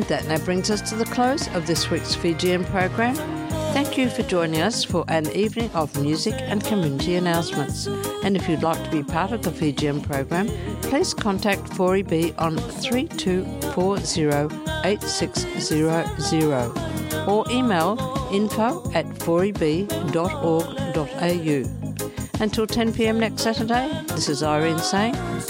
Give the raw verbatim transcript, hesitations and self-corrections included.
And that now brings us to the close of this week's Fijian program. Thank you for joining us for an evening of music and community announcements. And if you'd like to be part of the Fijian program, please contact four E B on three two four zero eight six zero zero or email info at four e b dot org dot a u. Until ten p m next Saturday, this is Irene saying